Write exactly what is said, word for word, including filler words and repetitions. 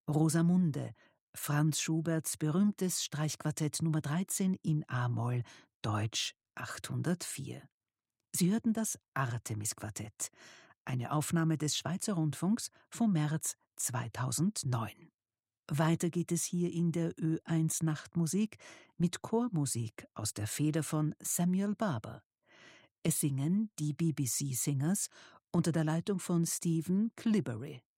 Rosamunde, Franz Schuberts berühmtes Streichquartett Nummer dreizehn in a-Moll, Deutsch achthundertvier. Sie hörten das Artemis-Quartett, eine Aufnahme des Schweizer Rundfunks vom März zweitausendneun. Weiter geht es hier in der Ö eins Nachtmusik mit Chormusik aus der Feder von Samuel Barber. Es singen die B B C Singers unter der Leitung von Stephen Clibberry.